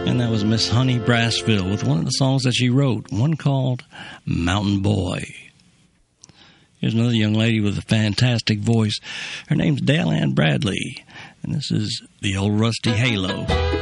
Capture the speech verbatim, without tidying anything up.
And that was Miss Honey Brassfield with one of the songs that she wrote, one called Mountain Boy. Here's another young lady with a fantastic voice. Her name's Dale Ann Bradley, and this is The Old Rusty Halo.